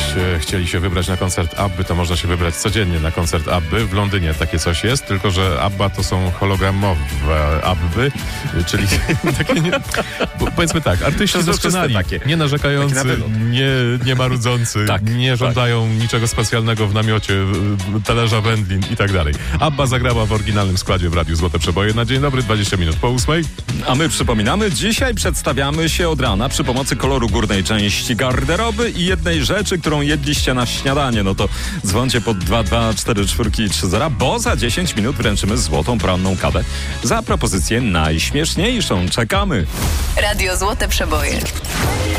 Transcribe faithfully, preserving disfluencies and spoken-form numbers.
e, chcieli się wybrać na koncert Abby, to można się wybrać codziennie na koncert Abby. W Londynie takie coś jest, tylko że Abba to są hologramowe Abby, czyli takie, nie, bo, powiedzmy tak, artyści doskonali, takie. nie narzekający, Takie na nie, nie marudzący, Tak, nie żądają niczego specjalnego w namiocie, e, talerza wędlin i tak dalej. Abba zagrała w oryginalnym składzie w Radiu Złote Przeboje na dzień dobry, dwadzieścia minut po ósmej. A my przypominamy, dzisiaj przedstawiamy się od rana przy pomocy koloru górnej części garderoby i jednej rzeczy, którą jedliście na śniadanie. No to dzwoncie pod dwa dwa cztery cztery trzy zero, bo za dziesięć minut wręczymy złotą poranną kawę za propozycję najśmieszniejszą. Czekamy. Radio Złote Przeboje.